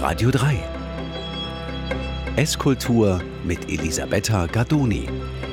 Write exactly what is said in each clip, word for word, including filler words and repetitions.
Radio drei. Esskultur mit Elisabetta Gardoni.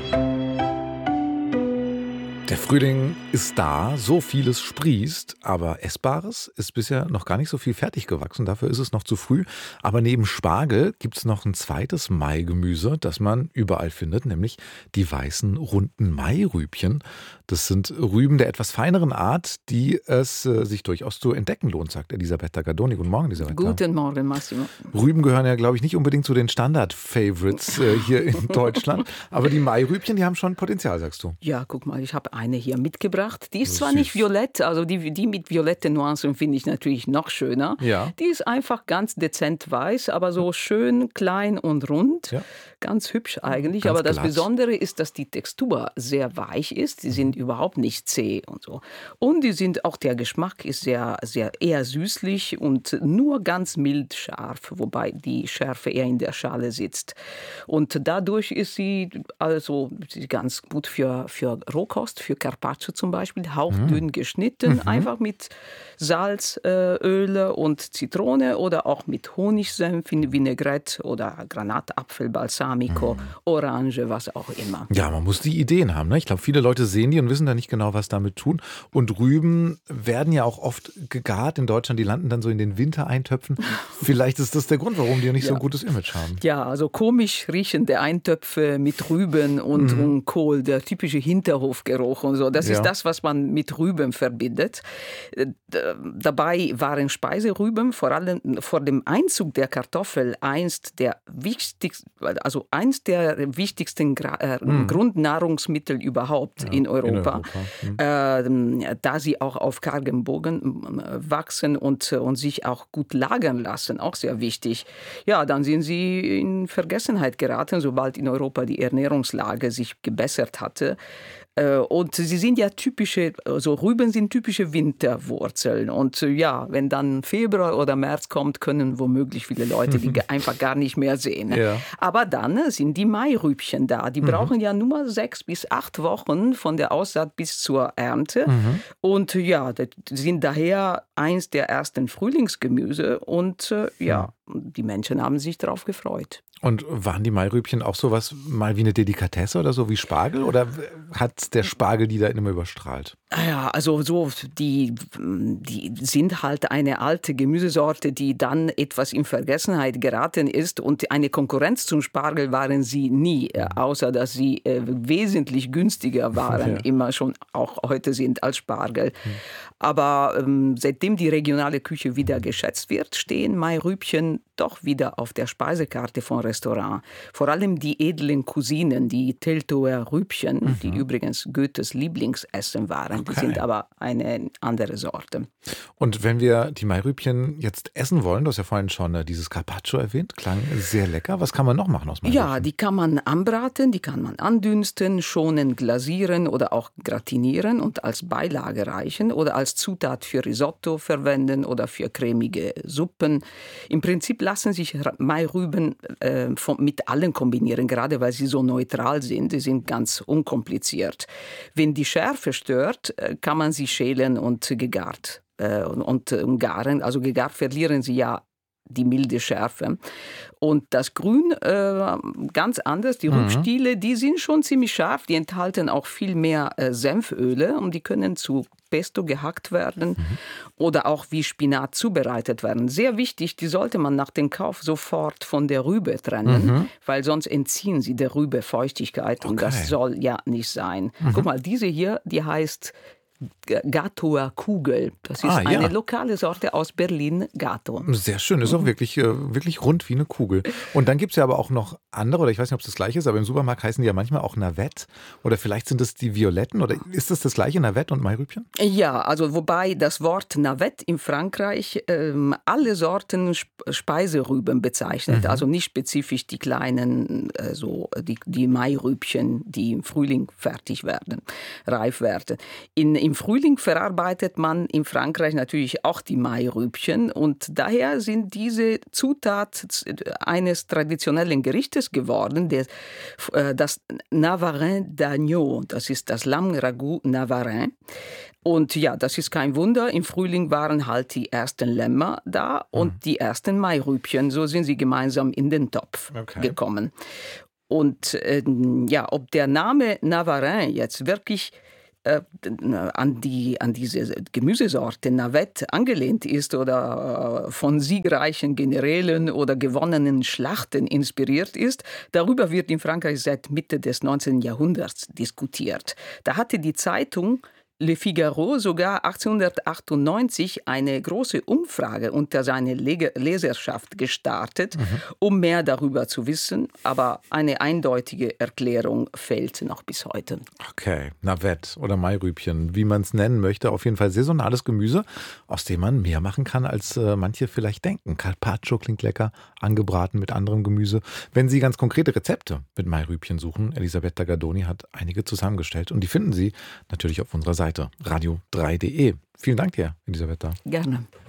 Der Frühling ist da, so vieles sprießt, aber Essbares ist bisher noch gar nicht so viel fertig gewachsen, dafür ist es noch zu früh. Aber neben Spargel gibt es noch ein zweites Maigemüse, das man überall findet, nämlich die weißen, runden Mairübchen. Das sind Rüben der etwas feineren Art, die es äh, sich durchaus zu entdecken lohnt, sagt Elisabetta Gardoni. Guten Morgen, Elisabetta. Guten Morgen, Massimo. Rüben gehören ja, glaube ich, nicht unbedingt zu den Standard-Favorites äh, hier in Deutschland, aber die Mairübchen, die haben schon Potenzial, sagst du. Ja, guck mal, ich habe eine hier mitgebracht. Die ist So zwar süß. nicht violett, also die, die mit violetten Nuancen finde ich natürlich noch schöner. Ja. Die ist einfach ganz dezent weiß, aber so schön klein und rund. Ja. Ganz hübsch eigentlich. Ganz aber das glatt. Besondere ist, dass die Textur sehr weich ist. Die sind überhaupt nicht zäh und so. Und die sind auch der Geschmack ist sehr, sehr eher süßlich und nur ganz mild scharf, wobei die Schärfe eher in der Schale sitzt. Und dadurch ist sie also sie ganz gut für, für Rohkost, für Carpaccio zum Beispiel, hauchdünn geschnitten, einfach mit Salz, äh, Öle und Zitrone oder auch mit Honigsenf in Vinaigrette oder Granatapfel, Balsamico, Orange, was auch immer. Ja, man muss die Ideen haben. Ne? Ich glaube, viele Leute sehen die und wissen da nicht genau, was damit tun. Und Rüben werden ja auch oft gegart in Deutschland. Die landen dann so in den Wintereintöpfen. Vielleicht ist das der Grund, warum die nicht so Ja. ein gutes Image haben. Ja, also komisch riechende Eintöpfe mit Rüben und, Mhm. und Kohl, der typische Hinterhofgeruch und so. Das Ja. ist das, was man mit Rüben verbindet. Äh, d- Dabei waren Speiserüben vor allem vor dem Einzug der Kartoffel einst der wichtigsten, also eins der wichtigsten Gra äh, Grundnahrungsmittel überhaupt in Europa. In Europa. Mhm. Ähm, da sie auch auf kargem Boden äh, wachsen und, äh, und sich auch gut lagern lassen, auch sehr wichtig. Ja, dann sind sie in Vergessenheit geraten, sobald in Europa die Ernährungslage sich gebessert hatte. Äh, Und sie sind ja typische, also Rüben sind typische Winterwurzeln. Und äh, ja, wenn dann Februar oder März kommt, können womöglich viele Leute die ge- einfach gar nicht mehr sehen. Ja. Aber dann äh, sind die Mairübchen da. Die brauchen ja nur sechs bis acht Wochen von der Aussaat bis zur Ernte. Und äh, ja, das sind daher eins der ersten Frühlingsgemüse. Und äh, ja, die Menschen haben sich darauf gefreut. Und waren die Mairübchen auch sowas mal wie eine Delikatesse oder so wie Spargel? Oder hat der Spargel die da immer überstrahlt? Ja, also so, die, die sind halt eine alte Gemüsesorte, die dann etwas in Vergessenheit geraten ist. Und eine Konkurrenz zum Spargel waren sie nie, äh, außer dass sie äh, wesentlich günstiger waren, Ja. immer schon auch heute sind als Spargel. Aber ähm, seitdem die regionale Küche wieder geschätzt wird, stehen Mairübchen doch wieder auf der Speisekarte von Restaurants. Vor allem die edlen Cousinen, die Teltower Rübchen, die übrigens Goethes Lieblingsessen waren. Die Okay. sind aber eine andere Sorte. Und wenn wir die Mairübchen jetzt essen wollen, du hast ja vorhin schon äh, dieses Carpaccio erwähnt, klang sehr lecker. Was kann man noch machen aus Mairübchen? Ja, die kann man anbraten, die kann man andünsten, schonend glasieren oder auch gratinieren und als Beilage reichen oder als Zutat für Risotto verwenden oder für cremige Suppen. Im Prinzip lassen sich Ra- Mairüben äh, von, mit allen kombinieren, gerade weil sie so neutral sind. Sie sind ganz unkompliziert. Wenn die Schärfe stört, äh, kann man sie schälen und gegart äh, und, und äh, garen. Also gegart verlieren sie ja die milde Schärfe. Und das Grün äh, ganz anders. Die Rübstiele, die sind schon ziemlich scharf. Die enthalten auch viel mehr äh, Senföle und die können zu Pesto gehackt werden oder auch wie Spinat zubereitet werden. Sehr wichtig, die sollte man nach dem Kauf sofort von der Rübe trennen, weil sonst entziehen sie der Rübe Feuchtigkeit und Okay. das soll ja nicht sein. Guck mal, diese hier, die heißt Gatoer Kugel. Das ist Ah, ja. eine lokale Sorte aus Berlin, Gato. Sehr schön, ist auch wirklich, äh, wirklich rund wie eine Kugel. Und dann gibt es ja aber auch noch andere, oder ich weiß nicht, ob es das gleiche ist, aber im Supermarkt heißen die ja manchmal auch Navette. Oder vielleicht sind es die Violetten, oder ist das das gleiche, Navette und Mairübchen? Ja, also wobei das Wort Navette in Frankreich ähm, alle Sorten Sp- Speiserüben bezeichnet. Also nicht spezifisch die kleinen, äh, so die, die Mairübchen, die im Frühling fertig werden, reif werden. In, in im Frühling verarbeitet man in Frankreich natürlich auch die Mairübchen und daher sind diese Zutat eines traditionellen Gerichtes geworden, der, das Navarin d'Agneau, das ist das Lamm-Ragout Navarin. Und ja, das ist kein Wunder. Im Frühling waren halt die ersten Lämmer da und mhm. die ersten Mairübchen. So sind sie gemeinsam in den Topf okay. gekommen. Und äh, ja, ob der Name Navarin jetzt wirklich äh, an, die, an diese Gemüsesorte Navette angelehnt ist oder äh, von siegreichen Generälen oder gewonnenen Schlachten inspiriert ist, darüber wird in Frankreich seit Mitte des neunzehnten Jahrhunderts diskutiert. Da hatte die Zeitung Le Figaro sogar achtzehnhundertachtundneunzig eine große Umfrage unter seine Leserschaft gestartet, mhm. um mehr darüber zu wissen. Aber eine eindeutige Erklärung fehlt noch bis heute. Okay, Navette oder Mairübchen, wie man es nennen möchte. Auf jeden Fall saisonales Gemüse, aus dem man mehr machen kann, als äh, manche vielleicht denken. Carpaccio klingt lecker, angebraten mit anderem Gemüse. Wenn Sie ganz konkrete Rezepte mit Mairübchen suchen, Elisabetta Gardoni hat einige zusammengestellt. Und die finden Sie natürlich auf unserer Seite radio drei punkt de. Vielen Dank dir, Elisabetta. Gerne.